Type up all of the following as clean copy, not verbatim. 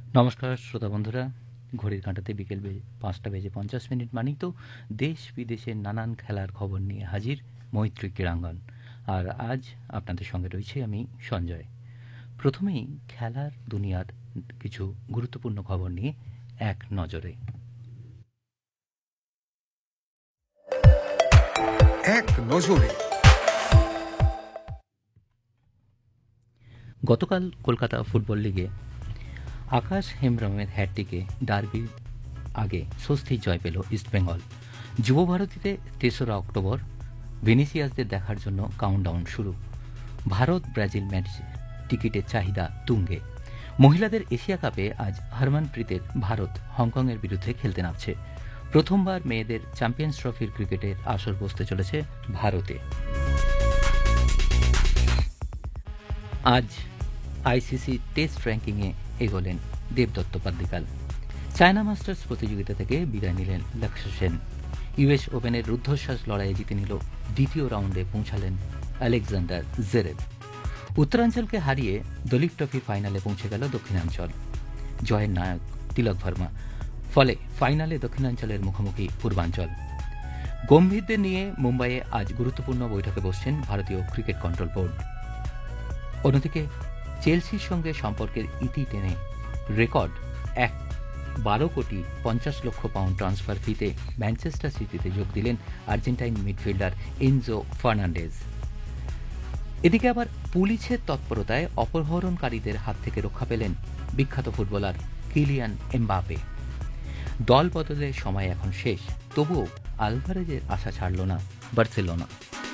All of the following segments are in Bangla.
নমস্কার শ্রোতা বন্ধুরা, ঘড়ির কাঁটাতে বিকেল ৫টা বেজে ৫০ মিনিট, মানেই তো দেশ বিদেশের নানান খেলার খবর নিয়ে হাজির মৈত্রী ক্রীড়াঙ্গন। আর আজ আপনাদের সঙ্গে রয়েছে আমি সঞ্জয়। প্রথমেই খেলার দুনিয়ার কিছু গুরুত্বপূর্ণ খবর নিয়ে এক নজরে। গতকাল কলকাতা ফুটবল লিগে আকাশ হেমব্রমের হ্যাটটিকে ডার্বির আগে স্বস্তির জয় পেল ইস্টবেঙ্গল। যুবভারতীতে ৩রা অক্টোবর ভিনিসিয়াসদের দেখার জন্য কাউন্টডাউন শুরু। ভারত ব্রাজিল ম্যাচ টিকিটের চাহিদা তুঙ্গে। মহিলাদের এশিয়া কাপে আজ হরমনপ্রীতের ভারত হংকংয়ের বিরুদ্ধে খেলতে নামছে। প্রথমবার মেয়েদের চ্যাম্পিয়ন্স ট্রফির ক্রিকেটের আসর বসতে চলেছে ভারতে। আজ আইসিসি টেস্ট র্যাঙ্কিংয়ে এগোলেন দেবদত্ত পাদ্রিকাল। চায়না মাস্টার্স প্রতিযোগিতা থেকে বিদায় নিলেন লক্ষ্য সেন। ইউএস ওপেনের রুদ্ধশ্বাস লড়াইয়ে জিতে নিল দ্বিতীয় রাউন্ডে পৌঁছালেন আলেকজান্ডার জেরেভ। উত্তরাঞ্চলকে হারিয়ে দলীপ ট্রফি ফাইনালে পৌঁছে গেল দক্ষিণাঞ্চল। জয়ের নায়ক তিলক ভার্মা। ফলে ফাইনালে দক্ষিণাঞ্চলের মুখোমুখি পূর্বাঞ্চল। গম্ভীরদের নিয়ে মুম্বাইয়ে আজ গুরুত্বপূর্ণ বৈঠকে বসছেন ভারতীয় ক্রিকেট কন্ট্রোল বোর্ড। অন্যদিকে চেলসির সঙ্গে সম্পর্কের ইতি টেনে রেকর্ড ১২,৫০,০০,০০০ ট্রান্সফার ফিতে ম্যানচেস্টার সিটিতে যোগ দিলেন আর্জেন্টাইন মিডফিল্ডার এনজো ফার্নান্ডেজ। এদিকে আবার পুলিশের তৎপরতায় অপহরণকারীদের হাত থেকে রক্ষা পেলেন বিখ্যাত ফুটবলার কিলিয়ান এমবাপে। দল বদলের সময় এখন শেষ, তবুও আলভারেজের আশা ছাড়ল না বার্সেলোনা।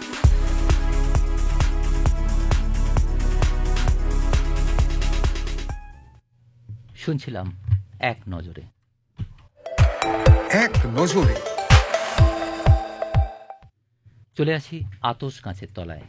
শুনছিলাম এক নজরে। চলে আসি আতশ কাঁচের তলায়।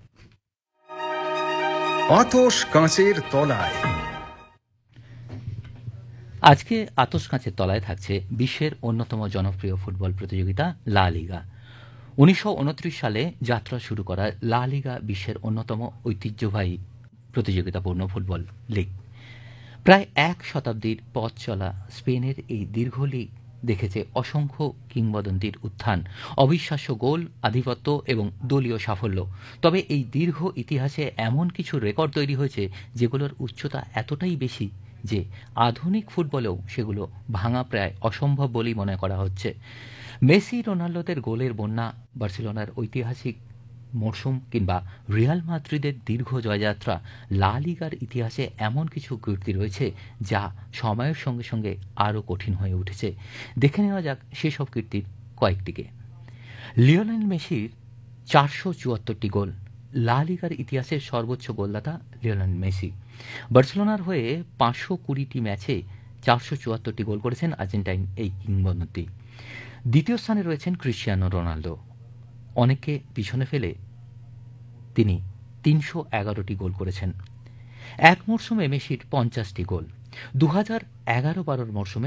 আজকে আতশ কাঁচের তলায় থাকছে বিশ্বের অন্যতম জনপ্রিয় ফুটবল প্রতিযোগিতা লা লিগা। ১৯২৯ সালে যাত্রা শুরু করা লা লিগা বিশ্বের অন্যতম ঐতিহ্যবাহী প্রতিযোগিতাপূর্ণ ফুটবল লিগ। প্রায় এক শতাব্দীর পথ চলা স্পেনের এই দীর্ঘ লিগ দেখেছে অসংখ্য কিংবদন্তির উত্থান, অবিশ্বাস্য গোল, আধিপত্য এবং দলীয় সাফল্য। তবে এই দীর্ঘ ইতিহাসে এমন কিছু রেকর্ড তৈরি হয়েছে যেগুলোর উচ্চতা এতটাই বেশি যে আধুনিক ফুটবলেও সেগুলো ভাঙা প্রায় অসম্ভব বলেই মনে করা হচ্ছে। মেসি রোনাল্ডোদের গোলের বন্যা, বার্সেলোনার ঐতিহাসিক মরশুম কিংবা রিয়াল মাদ্রিদের দীর্ঘ জয়যাত্রা, লা লিগার ইতিহাসে এমন কিছু কীর্তি রয়েছে যা সময়ের সঙ্গে সঙ্গে আরও কঠিন হয়ে উঠেছে। দেখে নেওয়া যাক সেসব কীর্তির কয়েকটিকে। লিওনেল মেসির ৪৭৪টি গোল। লা লিগার ইতিহাসের সর্বোচ্চ গোলদাতা লিওনেল মেসি। বার্সেলোনার হয়ে ৫২০টি ম্যাচে ৪৭৪টি গোল করেছেন আর্জেন্টাইন এই কিংবদন্তি। দ্বিতীয় স্থানে রয়েছেন ক্রিশ্চিয়ানো রোনাল্ডো। অনেককে পিছনে ফেলে তিনি ৩১১টি গোল করেছেন। এক মরশুমে মেসির ৫০টি গোল। ২০১১-১২ মরশুমে